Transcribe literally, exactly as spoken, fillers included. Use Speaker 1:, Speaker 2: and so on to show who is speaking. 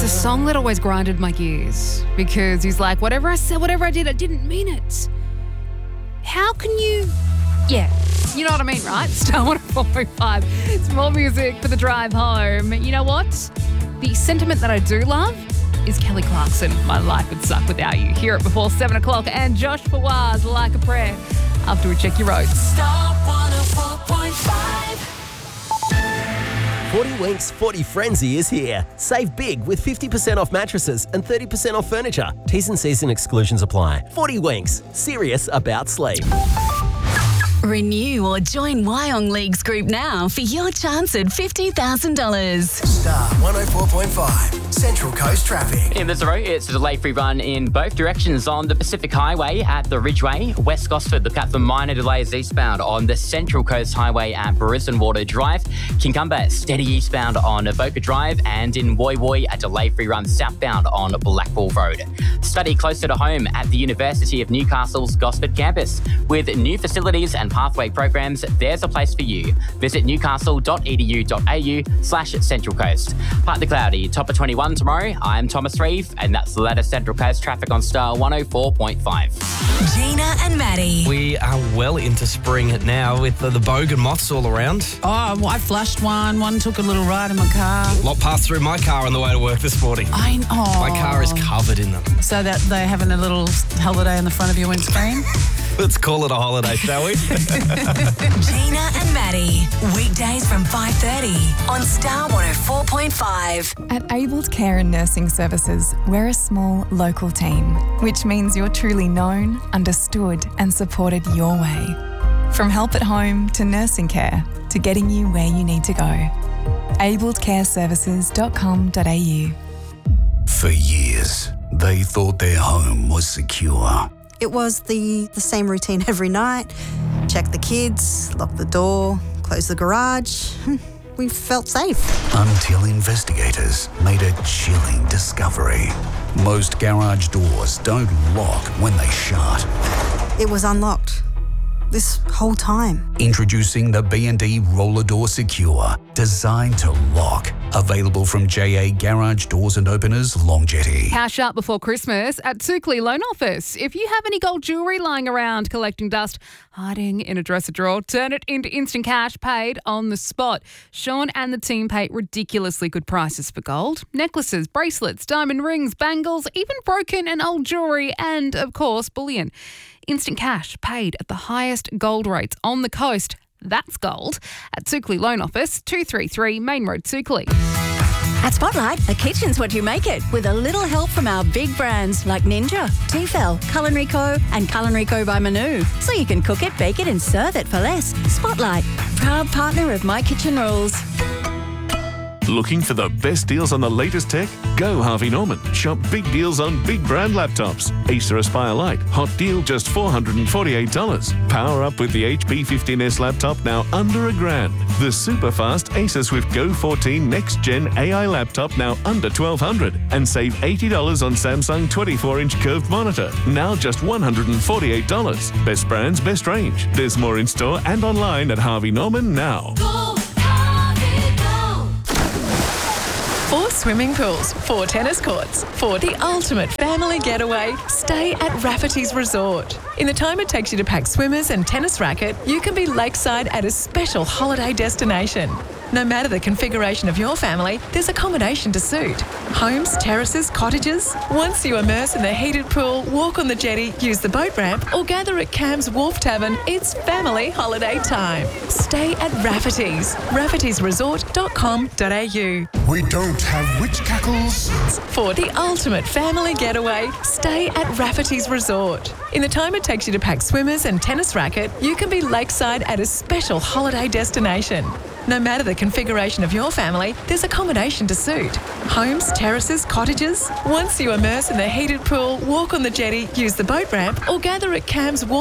Speaker 1: song that always grinded my gears because he's like, whatever I said, whatever I did, I didn't mean it. How can you... Yeah, you know what I mean, right? Star one oh four point five. It's more music for the drive home. You know what? The sentiment that I do love is Kelly Clarkson. My life would suck without you. Hear it before seven o'clock. And Josh Fawaz, Like a Prayer, after we check your roads.
Speaker 2: Star one oh four point five.
Speaker 3: forty Winks forty Frenzy is here. Save big with fifty percent off mattresses and thirty percent off furniture. T's and C's and exclusions apply. forty Winks. Serious about sleep.
Speaker 4: Renew or join Wyong Leagues Group now for your chance at fifty thousand dollars.
Speaker 5: Star one oh four point five, Central Coast Traffic.
Speaker 6: In this road, it's a delay-free run in both directions on the Pacific Highway at the Ridgeway. West Gosford, look out for minor delays eastbound on the Central Coast Highway at Brisbane Water Drive. Kincumber, steady eastbound on Avoca Drive, and in Woy Woy, a delay-free run southbound on Blackpool Road. Study closer to home at the University of Newcastle's Gosford campus. With new facilities and pathway programs, there's a place for you. Visit newcastle.edu.au slash Central Coast. Partly cloudy, top of twenty-one tomorrow. I'm Thomas Reeve, and that's the latest Central Coast traffic on Star one oh four point five.
Speaker 4: Gina and Maddie.
Speaker 7: We are well into spring now with the, the bogan moths all around.
Speaker 8: Oh, well, I flushed one. One took a little ride in my car.
Speaker 7: A lot passed through my car on the way to work this morning.
Speaker 8: I oh.
Speaker 7: My car is covered in them.
Speaker 8: So that they're having a little holiday on the front of your windscreen?
Speaker 7: Let's call it a holiday, shall we?
Speaker 4: Gina and Maddie. Weekdays from five thirty on Star one oh four point five.
Speaker 9: At Abled Care and Nursing Services, we're a small local team, which means you're truly known, understood and supported your way. From help at home to nursing care to getting you where you need to go. abled care services dot com dot a u.
Speaker 10: For years, they thought their home was secure.
Speaker 11: It was the, the same routine every night. Check the kids, lock the door, close the garage. We felt safe.
Speaker 10: Until investigators made a chilling discovery. Most garage doors don't lock when they shut.
Speaker 11: It was unlocked. This whole time.
Speaker 10: Introducing the B and D Roller Door Secure, designed to lock. Available from J A Garage Doors and Openers, Long Jetty.
Speaker 1: Cash up before Christmas at Tukli Loan Office. If you have any gold jewellery lying around collecting dust, hiding in a dresser drawer, turn it into instant cash paid on the spot. Sean and the team pay ridiculously good prices for gold. Necklaces, bracelets, diamond rings, bangles, even broken and old jewellery, and, of course, bullion. Instant cash paid at the highest gold rates on the coast. That's gold. At Tukli Loan Office, two thirty-three Main Road, Tukli.
Speaker 4: At Spotlight, a kitchen's what you make it, with a little help from our big brands like Ninja, Tefal, Culinary Co and Culinary Co by Manu. So you can cook it, bake it and serve it for less. Spotlight, proud partner of My Kitchen Rules.
Speaker 12: Looking for the best deals on the latest tech? Go Harvey Norman. Shop big deals on big brand laptops. Acer Aspire Lite. Hot deal just four hundred forty-eight dollars. Power up with the H P fifteen S laptop now under a grand. The super fast Acer Swift Go fourteen Next Gen A I laptop now under twelve hundred dollars. And save eighty dollars on Samsung twenty-four inch curved monitor. Now just one hundred forty-eight dollars. Best brands, best range. There's more in store and online at Harvey Norman now.
Speaker 2: Go, Harvey, go.
Speaker 13: Four swimming pools, four tennis courts, for the ultimate family getaway, stay at Rafferty's Resort. In the time it takes you to pack swimmers and tennis racket, you can be lakeside at a special holiday destination. No matter the configuration of your family, there's accommodation to suit. Homes, terraces, cottages. Once you immerse in the heated pool, walk on the jetty, use the boat ramp, or gather at Cam's Wharf Tavern, it's family holiday time. Stay at Rafferty's. raffertys resort dot com dot a u.
Speaker 5: We don't have witch cackles.
Speaker 13: For the ultimate family getaway, stay at Rafferty's Resort. In the time it takes you to pack swimmers and tennis racket, you can be lakeside at a special holiday destination. No matter the configuration of your family, there's accommodation to suit. Homes, terraces, cottages. Once you immerse in the heated pool, walk on the jetty, use the boat ramp, or gather at Cam's Wharf